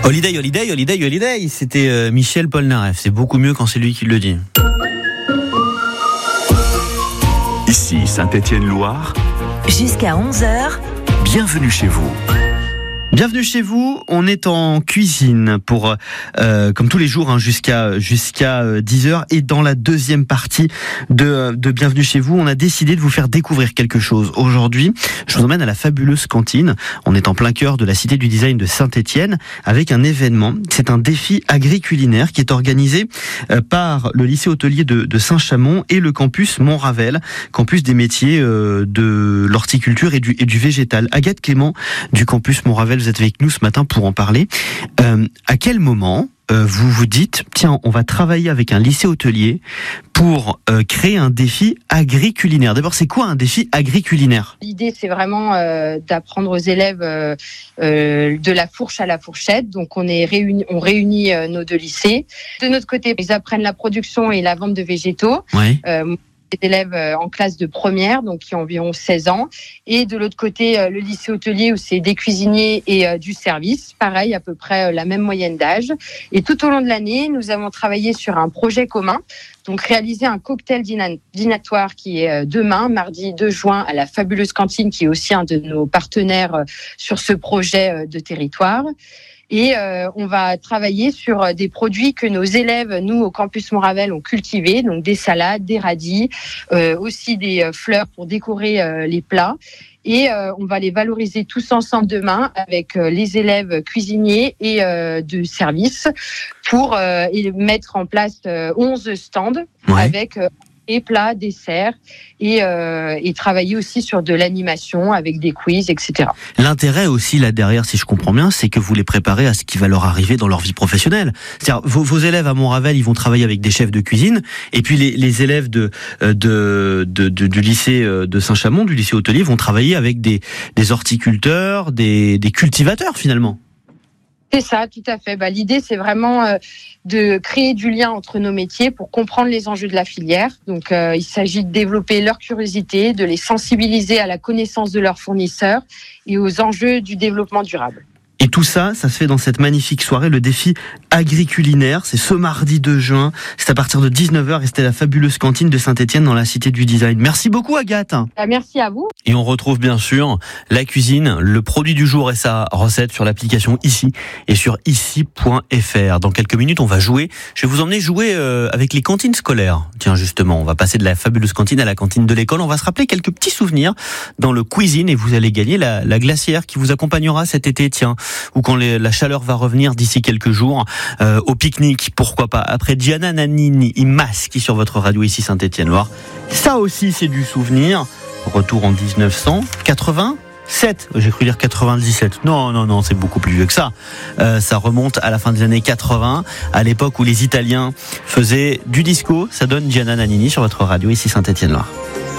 Holiday, holiday, holiday, holiday. C'était Michel Polnareff. C'est beaucoup mieux quand c'est lui qui le dit. Ici Saint-Étienne-Loire. Jusqu'à 11h. Bienvenue chez vous. Bienvenue chez vous, on est en cuisine pour, comme tous les jours, jusqu'à 10h. Et dans la deuxième partie de Bienvenue chez vous, on a décidé de vous faire découvrir quelque chose. Aujourd'hui, je vous emmène à la fabuleuse cantine. On est en plein cœur de la Cité du Design de Saint-Étienne avec un événement. C'est un défi agriculinaire qui est organisé par le lycée hôtelier de Saint-Chamond et le campus Montravel, campus des métiers de l'horticulture et du végétal. Agathe Clément du campus Montravel, vous êtes avec nous ce matin pour en parler. À quel moment vous vous dites, tiens, on va travailler avec un lycée hôtelier pour créer un défi agriculinaire? D'abord, c'est quoi un défi agriculinaire? L'idée, c'est vraiment d'apprendre aux élèves de la fourche à la fourchette. Donc, on réunit nos deux lycées. De notre côté, ils apprennent la production et la vente de végétaux. Ouais. Des élèves en classe de première, donc qui ont environ 16 ans. Et de l'autre côté, le lycée hôtelier où c'est des cuisiniers et du service. Pareil, à peu près la même moyenne d'âge. Et tout au long de l'année, nous avons travaillé sur un projet commun. Donc, réaliser un cocktail dînatoire qui est demain, mardi 2 juin, à la fabuleuse cantine, qui est aussi un de nos partenaires sur ce projet de territoire. Et on va travailler sur des produits que nos élèves, nous, au campus Montravel, ont cultivés, donc des salades, des radis, aussi des fleurs pour décorer les plats. Et on va les valoriser tous ensemble demain avec les élèves cuisiniers et de service pour mettre en place 11 stands avec et plats, desserts et travailler aussi sur de l'animation avec des quiz, etc. L'intérêt aussi là derrière, si je comprends bien, c'est que vous les préparez à ce qui va leur arriver dans leur vie professionnelle. C'est-à-dire vos élèves à Montravel, ils vont travailler avec des chefs de cuisine, et puis les élèves du lycée de Saint-Chamond, du lycée hôtelier, vont travailler avec des horticulteurs, des cultivateurs finalement. C'est ça, tout à fait. L'idée, c'est vraiment de créer du lien entre nos métiers pour comprendre les enjeux de la filière. Donc, il s'agit de développer leur curiosité, de les sensibiliser à la connaissance de leurs fournisseurs et aux enjeux du développement durable. Et tout ça, ça se fait dans cette magnifique soirée, le défi agriculinaire. C'est ce mardi 2 juin. C'est à partir de 19h et c'était la fabuleuse cantine de Saint-Étienne dans la Cité du Design. Merci beaucoup, Agathe. Merci à vous. Et on retrouve bien sûr la cuisine, le produit du jour et sa recette sur l'application Ici et sur ici.fr. Dans quelques minutes, on va jouer. Je vais vous emmener jouer avec les cantines scolaires. Tiens, justement, on va passer de la fabuleuse cantine à la cantine de l'école. On va se rappeler quelques petits souvenirs dans le cuisine et vous allez gagner la glacière qui vous accompagnera cet été. Tiens, ou quand la chaleur va revenir d'ici quelques jours, au pique-nique, pourquoi pas. Après Gianna Nannini, Imas, qui sur votre radio ici Saint-Étienne-Loire. Ça aussi, c'est du souvenir. Retour en 1987. J'ai cru dire 97. Non, c'est beaucoup plus vieux que ça. Ça remonte à la fin des années 80, à l'époque où les Italiens faisaient du disco. Ça donne Gianna Nannini sur votre radio ici Saint-Étienne-Loire.